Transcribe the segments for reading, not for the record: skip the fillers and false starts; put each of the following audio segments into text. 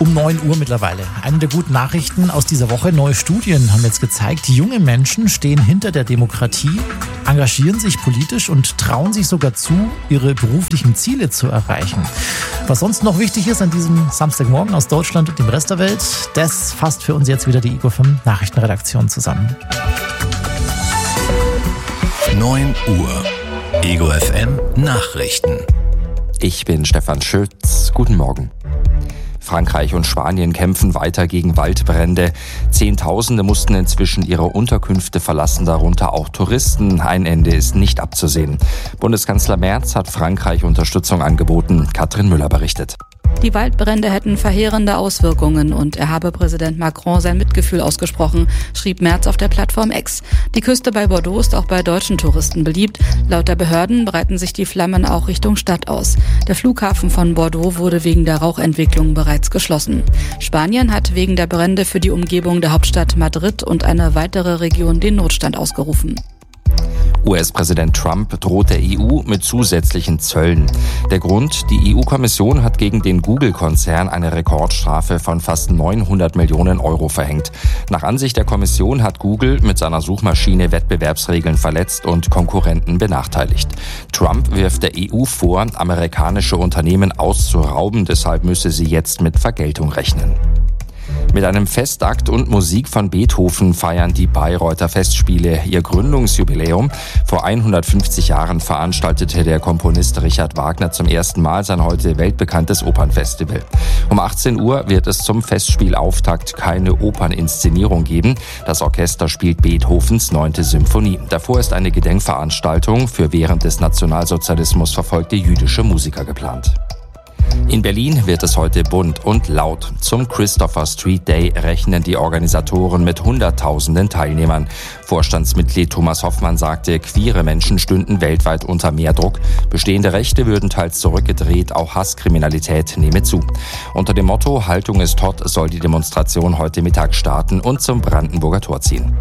Um 9 Uhr mittlerweile. Eine der guten Nachrichten aus dieser Woche. Neue Studien haben jetzt gezeigt, junge Menschen stehen hinter der Demokratie, engagieren sich politisch und trauen sich sogar zu, ihre beruflichen Ziele zu erreichen. Was sonst noch wichtig ist an diesem Samstagmorgen aus Deutschland und dem Rest der Welt, das fasst für uns jetzt wieder die Ego 5 Nachrichtenredaktion zusammen. 9 Uhr. Ego FM Nachrichten. Ich bin Stefan Schütz. Guten Morgen. Frankreich und Spanien kämpfen weiter gegen Waldbrände. Zehntausende mussten inzwischen ihre Unterkünfte verlassen, darunter auch Touristen. Ein Ende ist nicht abzusehen. Bundeskanzler Merz hat Frankreich Unterstützung angeboten. Katrin Müller berichtet. Die Waldbrände hätten verheerende Auswirkungen und er habe Präsident Macron sein Mitgefühl ausgesprochen, schrieb Merz auf der Plattform X. Die Küste bei Bordeaux ist auch bei deutschen Touristen beliebt. Laut der Behörden breiten sich die Flammen auch Richtung Stadt aus. Der Flughafen von Bordeaux wurde wegen der Rauchentwicklung bereits geschlossen. Spanien hat wegen der Brände für die Umgebung der Hauptstadt Madrid und eine weitere Region den Notstand ausgerufen. US-Präsident Trump droht der EU mit zusätzlichen Zöllen. Der Grund, die EU-Kommission hat gegen den Google-Konzern eine Rekordstrafe von fast 900 Millionen Euro verhängt. Nach Ansicht der Kommission hat Google mit seiner Suchmaschine Wettbewerbsregeln verletzt und Konkurrenten benachteiligt. Trump wirft der EU vor, amerikanische Unternehmen auszurauben, deshalb müsse sie jetzt mit Vergeltung rechnen. Mit einem Festakt und Musik von Beethoven feiern die Bayreuther Festspiele ihr Gründungsjubiläum. Vor 150 Jahren veranstaltete der Komponist Richard Wagner zum ersten Mal sein heute weltbekanntes Opernfestival. Um 18 Uhr wird es zum Festspielauftakt keine Operninszenierung geben. Das Orchester spielt Beethovens 9. Symphonie. Davor ist eine Gedenkveranstaltung für während des Nationalsozialismus verfolgte jüdische Musiker geplant. In Berlin wird es heute bunt und laut. Zum Christopher Street Day rechnen die Organisatoren mit Hunderttausenden Teilnehmern. Vorstandsmitglied Thomas Hoffmann sagte, queere Menschen stünden weltweit unter mehr Druck. Bestehende Rechte würden teils zurückgedreht, auch Hasskriminalität nehme zu. Unter dem Motto Haltung ist hot soll die Demonstration heute Mittag starten und zum Brandenburger Tor ziehen.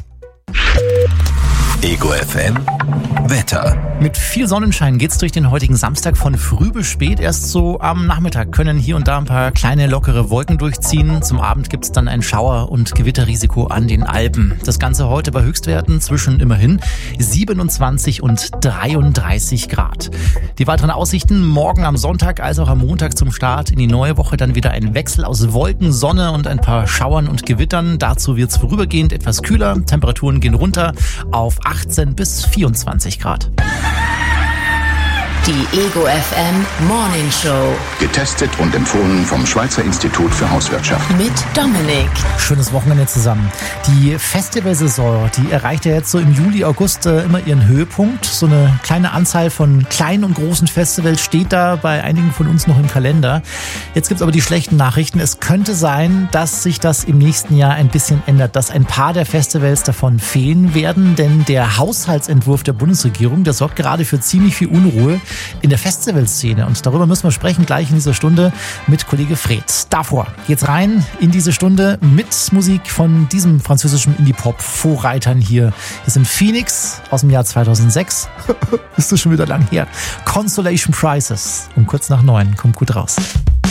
Ego FM Wetter. Mit viel Sonnenschein geht's durch den heutigen Samstag von früh bis spät. Erst so am Nachmittag können hier und da ein paar kleine lockere Wolken durchziehen. Zum Abend gibt's dann ein Schauer- und Gewitterrisiko an den Alpen. Das Ganze heute bei Höchstwerten zwischen immerhin 27 und 33 Grad. Die weiteren Aussichten morgen am Sonntag als auch am Montag zum Start in die neue Woche dann wieder ein Wechsel aus Wolken, Sonne und ein paar Schauern und Gewittern. Dazu wird's vorübergehend etwas kühler. Temperaturen gehen runter auf 18 bis 24 Grad. Die Ego FM Morning Show. Getestet und empfohlen vom Schweizer Institut für Hauswirtschaft. Mit Dominik. Schönes Wochenende zusammen. Die Festivalsaison, die erreicht ja jetzt so im Juli, August immer ihren Höhepunkt. So eine kleine Anzahl von kleinen und großen Festivals steht da bei einigen von uns noch im Kalender. Jetzt gibt's aber die schlechten Nachrichten. Es könnte sein, dass sich das im nächsten Jahr ein bisschen ändert, dass ein paar der Festivals davon fehlen werden, denn der Haushaltsentwurf der Bundesregierung, der sorgt gerade für ziemlich viel Unruhe in der Festivalszene. Und darüber müssen wir sprechen gleich in dieser Stunde mit Kollege Fred. Davor geht's rein in diese Stunde mit Musik von diesem französischen Indie-Pop-Vorreitern hier. Wir sind Phoenix aus dem Jahr 2006. Ist das schon wieder lang her. Consolation Prizes. Um kurz nach 9. Kommt gut raus.